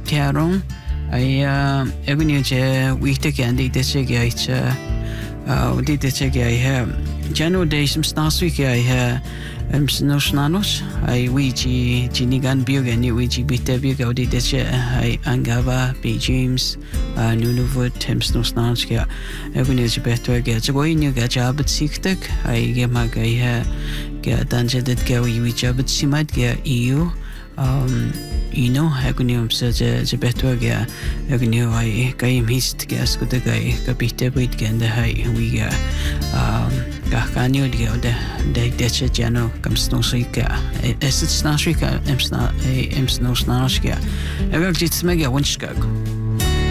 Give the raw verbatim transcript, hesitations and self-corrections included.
Tiaron, I Avenue Week and the Segate, uh, did the Segay hair. General days, some last week I have. Um, no snanos, I wiji Ginigan Bug and you wiji Bitabug, I did the I Angava, B. James, uh, Nunuvood, Thames no snanskia, every news better gets away, you get job at Siktek, I get my guy here, get danger that go you job at Simad, get you, um, you know, I can use such a better get, I can use I game his gas with the guy, Capita Bit and the high we get, um, Kanyo dia udah dari desa jano kam snow sika es it's not sika em sna em snow sna sika ever just mega winch